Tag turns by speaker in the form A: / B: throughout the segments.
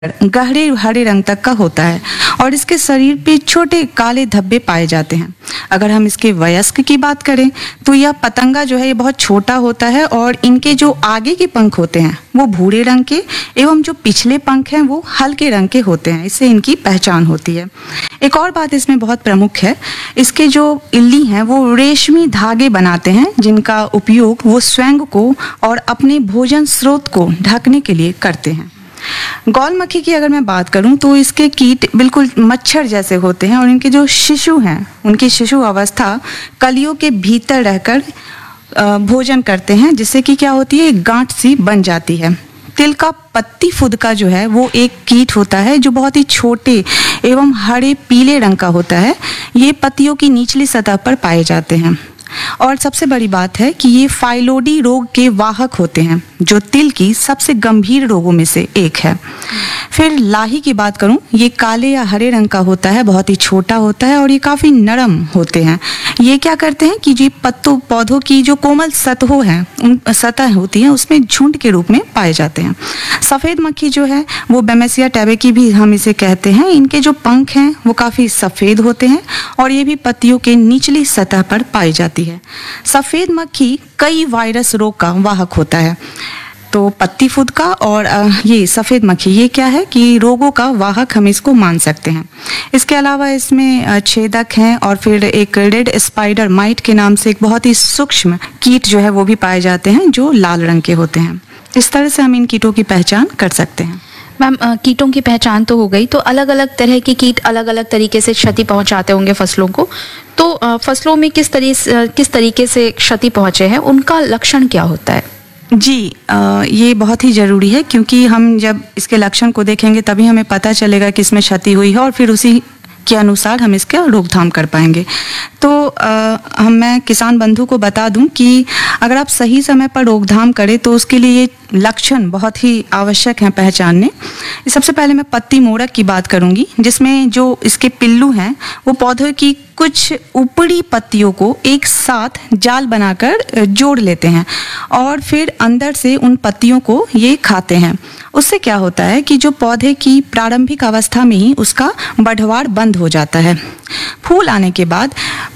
A: गहरे हरे रंग तक का होता है और इसके शरीर पे छोटे काले धब्बे पाए जाते हैं। अगर हम इसके वयस्क की बात करें तो यह पतंगा जो है ये बहुत छोटा होता है और इनके जो आगे के पंख होते हैं वो भूरे रंग के एवं जो पिछले पंख हैं वो हल्के रंग के होते हैं। इससे इनकी पहचान होती है। एक और बात इसमें बहुत प्रमुख है, इसके जो इल्ली हैं वो रेशमी धागे बनाते हैं जिनका उपयोग वो स्वयं को और अपने भोजन स्रोत को ढकने के लिए करते हैं। गौल मक्खी की अगर मैं बात करूं तो इसके कीट बिल्कुल मच्छर जैसे होते हैं और इनके जो शिशु हैं उनकी शिशु अवस्था कलियों के भीतर रहकर भोजन करते हैं, जिससे कि क्या होती है एक गांठ सी बन जाती है। तिल का पत्ती फुदका जो है वो एक कीट होता है जो बहुत ही छोटे एवं हरे पीले रंग का होता है। ये पत्तियों की निचली सतह पर पाए जाते हैं और सबसे बड़ी बात है कि ये फाइलोडी रोग के वाहक होते हैं जो तिल की सबसे गंभीर रोगों में से एक है। फिर लाही की बात करूं, ये काले या हरे रंग का होता है, बहुत ही छोटा होता है और ये काफ़ी नरम होते हैं। ये क्या करते हैं कि जी पौधों की जो कोमल सतहों हैं उन सतह होती हैं उसमें झुंड के रूप में पाए जाते हैं। सफ़ेद मक्खी जो है वो बेमेसिया टैबेकी भी हम इसे कहते हैं। इनके जो पंख हैं वो काफ़ी सफ़ेद होते हैं और ये भी पत्तियों के निचली सतह पर पाई जाती है। सफ़ेद मक्खी कई वायरस रोग का वाहक होता है। तो पत्ती फुदका और ये सफ़ेद मक्खी ये क्या है कि रोगों का वाहक हम इसको मान सकते हैं। इसके अलावा इसमें छेदक हैं और फिर एक रेड स्पाइडर माइट के नाम से एक बहुत ही सूक्ष्म कीट जो है वो भी पाए जाते हैं जो लाल रंग के होते हैं। इस तरह से हम इन कीटों की पहचान कर सकते हैं।
B: मैम, कीटों की पहचान तो हो गई, तो अलग अलग तरह के कीट अलग अलग तरीके से क्षति पहुंचाते होंगे फसलों को। तो फसलों में किस तरीके से क्षति पहुंचे हैं, उनका लक्षण क्या होता है?
A: जी, ये बहुत ही ज़रूरी है क्योंकि हम जब इसके लक्षण को देखेंगे तभी हमें पता चलेगा कि इसमें क्षति हुई है और फिर उसी के अनुसार हम इसका रोकथाम कर पाएंगे। तो मैं किसान बंधु को बता दूं कि अगर आप सही समय पर रोकथाम करें तो उसके लिए ये लक्षण बहुत ही आवश्यक हैं पहचानने। सबसे पहले मैं पत्ती मोड़क की बात करूंगी, जिसमें जो इसके पिल्लू हैं वो पौधों की कुछ ऊपरी पत्तियों को एक साथ जाल बनाकर जोड़ लेते हैं और फिर अंदर से उन पत्तियों को ये खाते हैं। उससे क्या होता है कि जो पौधे की प्रारंभिक अवस्था में ही उसका बढ़वार बंद हो जाता है। फूल आने के बाद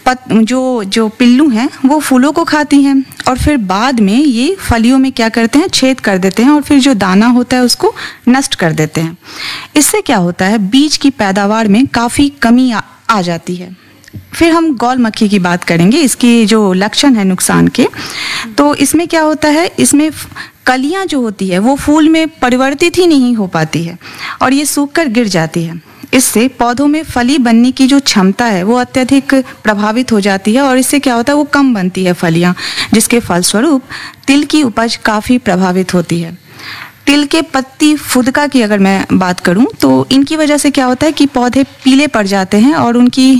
A: जो पिल्लू हैं वो फूलों को खाती हैं और फिर बाद में ये फलियों में क्या करते हैं छेद कर देते हैं और फिर जो दाना होता है उसको नष्ट कर देते हैं। इससे क्या होता है बीज की पैदावार में काफ़ी कमी आ जाती है। फिर हम गौल मक्खी की बात करेंगे, इसकी जो लक्षण है नुकसान के। तो इसमें क्या होता है, इसमें कलियां जो होती है वो फूल में परिवर्तित ही नहीं हो पाती है और ये सूखकर गिर जाती है। इससे पौधों में फली बनने की जो क्षमता है वो अत्यधिक प्रभावित हो जाती है और इससे क्या होता है वो कम बनती है फलियां, जिसके फलस्वरूप तिल की उपज काफ़ी प्रभावित होती है। तिल के पत्ती फुदका की अगर मैं बात करूं तो इनकी वजह से क्या होता है कि पौधे पीले पड़ जाते हैं और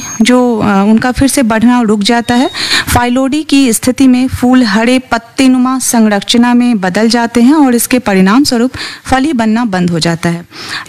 A: उनका फिर से बढ़ना रुक जाता है। फाइलोडी की स्थिति में फूल हरे पत्तेनुमा संरचना में बदल जाते हैं और इसके परिणाम स्वरूप फली बनना बंद हो जाता है।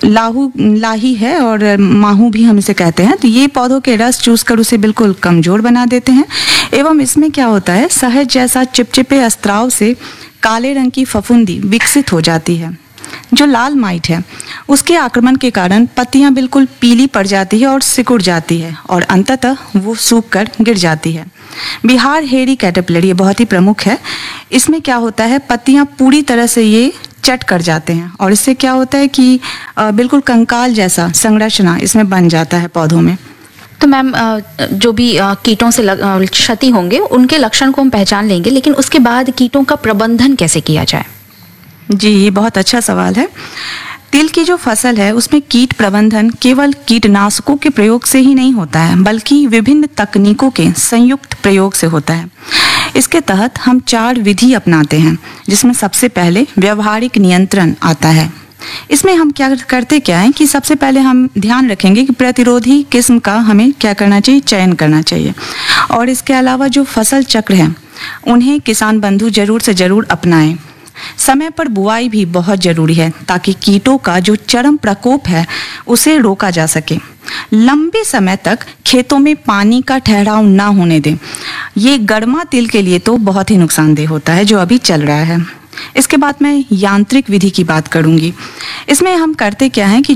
A: लाही है और माहू भी हम इसे कहते हैं। तो ये पौधों के रस चूसकर उसे बिल्कुल कमजोर बना देते हैं एवं इसमें क्या होता है शहद जैसा चिपचिपे स्त्राव से काले रंग की फफूंदी विकसित हो जाती है। जो लाल माइट है उसके आक्रमण के कारण पत्तियां बिल्कुल पीली पड़ जाती है और सिकुड़ जाती है और अंततः वो सूख कर गिर जाती है। बिहार हेरी कैटरपिलर ये बहुत ही प्रमुख है। इसमें क्या होता है पत्तियां पूरी तरह से ये चट कर जाते हैं और इससे क्या होता है कि बिल्कुल कंकाल जैसा संरचना इसमें बन जाता है पौधों में।
B: तो मैम, जो भी कीटों से क्षति होंगे उनके लक्षण को हम पहचान लेंगे, लेकिन उसके बाद कीटों का प्रबंधन कैसे किया जाए?
A: जी, ये बहुत अच्छा सवाल है। तिल की जो फसल है उसमें कीट प्रबंधन केवल कीटनाशकों के प्रयोग से ही नहीं होता है बल्कि विभिन्न तकनीकों के संयुक्त प्रयोग से होता है। इसके तहत हम 4 विधि अपनाते हैं, जिसमें सबसे पहले व्यवहारिक नियंत्रण आता है। इसमें हम क्या करते हैं कि सबसे पहले हम ध्यान रखेंगे कि प्रतिरोधी किस्म का हमें क्या करना चाहिए, चयन करना चाहिए। और इसके अलावा जो फसल चक्र है उन्हें किसान बंधु जरूर से जरूर अपनाएं। समय पर बुआई भी बहुत जरूरी है ताकि कीटों का जो चरम प्रकोप है उसे रोका जा सके। लंबे समय तक खेतों में पानी का ठहराव ना होने दें। ये गर्मा तिल के लिए तो बहुत ही नुकसानदेह होता है जो अभी चल रहा है। इसके बाद मैं यांत्रिक विधि की बात करूंगी। इसमें हम करते क्या हैं कि